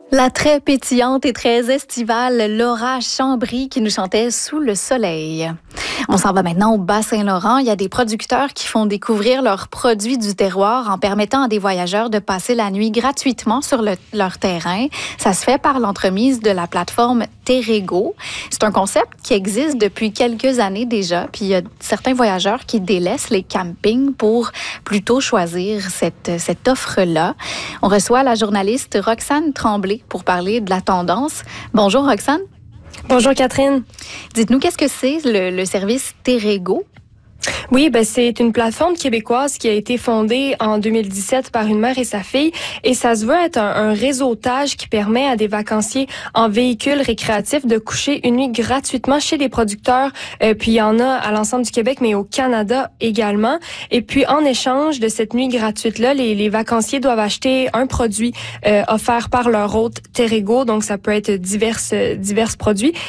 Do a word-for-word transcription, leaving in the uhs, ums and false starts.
La très pétillante et très estivale Laura Chambry qui nous chantait Sous le soleil. On s'en va maintenant au Bas-Saint-Laurent. Il y a des producteurs qui font découvrir leurs produits du terroir en permettant à des voyageurs de passer la nuit gratuitement sur le, leur terrain. Ça se fait par l'entremise de la plateforme Terrego. C'est un concept qui existe depuis quelques années déjà. Puis il y a certains voyageurs qui délaissent les campings pour plutôt choisir cette, cette offre-là. On reçoit la journaliste Roxane Tremblay pour parler de la tendance. Bonjour Roxane. Bonjour Catherine. Dites-nous, qu'est-ce que c'est le, le service Terrego? Oui, ben c'est une plateforme québécoise qui a été fondée en deux mille dix-sept par une mère et sa fille, et ça se veut être un, un réseautage qui permet à des vacanciers en véhicule récréatif de coucher une nuit gratuitement chez des producteurs. Euh, puis il y en a à l'ensemble du Québec, mais au Canada également. Et puis en échange de cette nuit gratuite-là, les, les vacanciers doivent acheter un produit euh, offert par leur hôte Terrego. Donc ça peut être divers divers produits.